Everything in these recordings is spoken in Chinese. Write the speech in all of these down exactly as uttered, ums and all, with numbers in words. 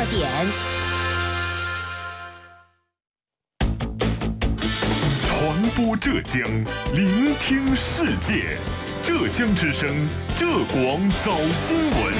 点。 传播浙江，聆听世界。浙江之声，浙广早新闻。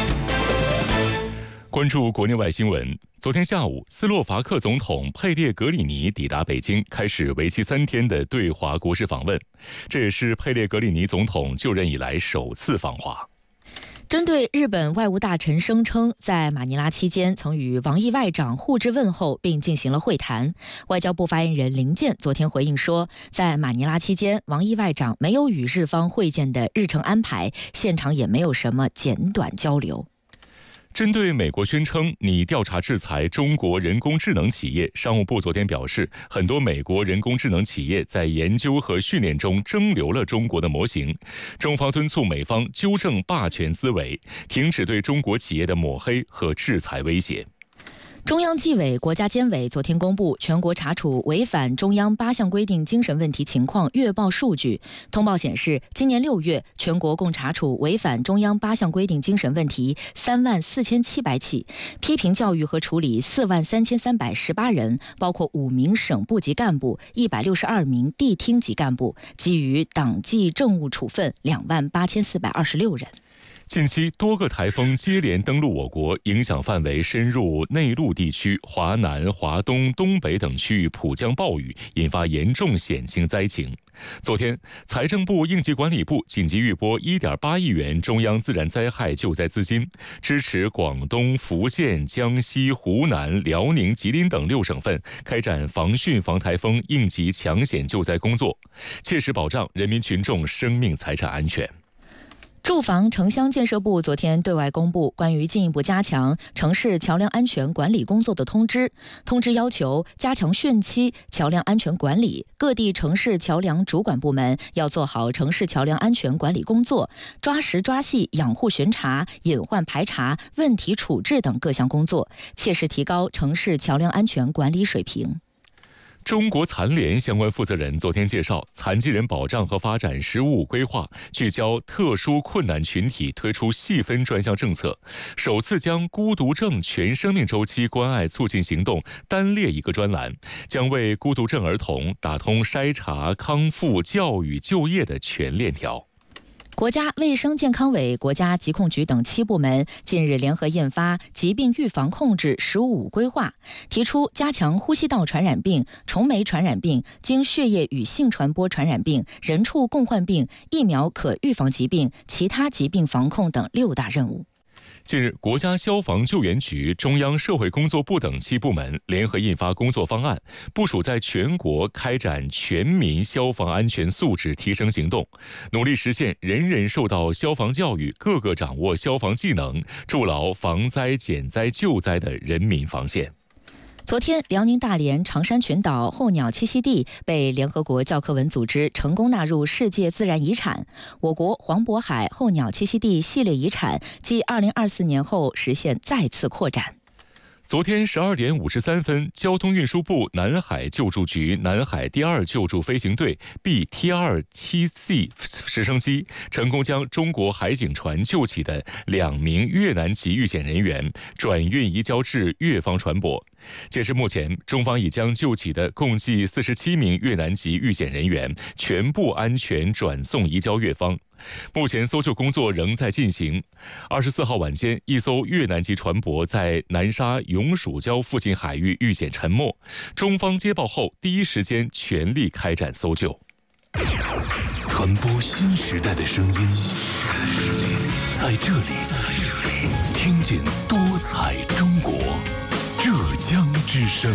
关注国内外新闻。昨天下午，斯洛伐克总统佩列格里尼抵达北京，开始为期三天的对华国事访问。这也是佩列格里尼总统就任以来首次访华。 针对日本外务大臣声称在马尼拉期间曾与王毅外长互致问候并进行了会谈，外交部发言人林健昨天回应说，在马尼拉期间，王毅外长没有与日方会见的日程安排，现场也没有什么简短交流。 针对美国宣称拟调查制裁中国人工智能企业，商务部昨天表示，很多美国人工智能企业在研究和训练中蒸馏了中国的模型。中方敦促美方纠正霸权思维，停止对中国企业的抹黑和制裁威胁。 中央纪委国家监委昨天公布全国查处违反中央八项规定精神问题情况月报数据。通报显示，今年六月，全国共查处违反中央八项规定精神问题三万四千七百起，批评教育和处理四万三千三百十八人，包括五名省部级干部、一百六十二名地厅级干部，给予党纪政务处分两万八千四百二十六人。 近期多个台风接连登陆我国，影响范围深入内陆地区、华南、华东、东北等区域普降暴雨，引发严重险情灾情。昨天，财政部应急管理部紧急预拨 一点八亿元中央自然灾害救灾资金，支持广东、福建、江西、湖南、辽宁、吉林等六省份开展防汛防台风应急抢险救灾工作，切实保障人民群众生命财产安全。 住房城乡建设部昨天对外公布关于进一步加强城市桥梁安全管理工作的通知。通知要求加强汛期桥梁安全管理，各地城市桥梁主管部门要做好城市桥梁安全管理工作，抓实抓细养护巡查、隐患排查、问题处置等各项工作，切实提高城市桥梁安全管理水平。 中国残联相关负责人昨天介绍，残疾人保障和发展“十五五”规划聚焦特殊困难群体，推出细分专项政策，首次将孤独症全生命周期关爱促进行动单列一个专栏，将为孤独症儿童打通筛查、康复、教育、就业的全链条。 国家卫生健康委、国家疾控局等七部门近日联合印发《疾病预防控制“十五五”规划》，提出加强呼吸道传染病、虫媒传染病、经血液与性传播传染病、人畜共患病、疫苗可预防疾病、其他疾病防控等六大任务。 近日，国家消防救援局、中央社会工作部等七部门联合印发工作方案，部署在全国开展全民消防安全素质提升行动，努力实现人人受到消防教育、个个掌握消防技能，筑牢防灾减灾救灾的人民防线。 昨天，辽宁大连长山群岛候鸟栖息地被联合国教科文组织成功纳入世界自然遗产。我国黄渤海候鸟栖息地系列遗产继二零二四年后实现再次扩展。 昨天十二点五十三分，交通运输部南海救助局南海第二救助飞行队 B T 二七 C 直升机成功将中国海警船救起的两名越南籍遇险人员转运移交至越方船舶。截至目前，中方已将救起的共计四十七名越南籍遇险人员全部安全转送移交越方。目前搜救工作仍在进行。二十四号晚间，一艘越南籍船舶在南沙永暑礁附近海域遇险沉没，中方接报后第一时间全力开展搜救。 传播新时代的声音，在这里，听见多彩中国，浙江之声。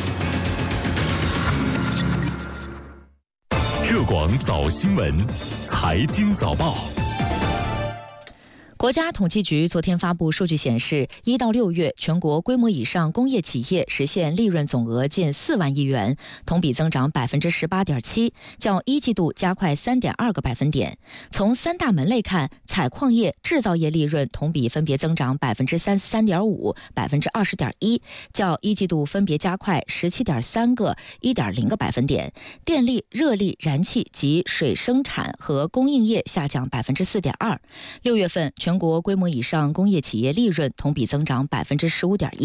浙广早新闻，财经早报。 国家统计局昨天发布数据显示，一到六月全国规模以上工业企业实现利润总额近四万亿元，同比增长百分之十八点七，较一季度加快三点二个百分点。从三大门类看，采矿业、制造业利润同比分别增长百分之三十三点五、百分之二十点一，较一季度分别加快十七点三个、一点零个百分点。电力、热力、燃气及水生产和供应业下降百分之四点二。六月份全国规模以上工业企业利润同比增长百分之十五点一。